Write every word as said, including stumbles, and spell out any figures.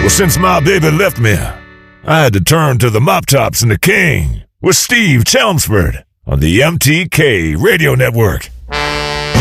Well, since my baby left me, I had to turn to the Mop Tops and the King with Steve Chelmsford on the M T K Radio Network.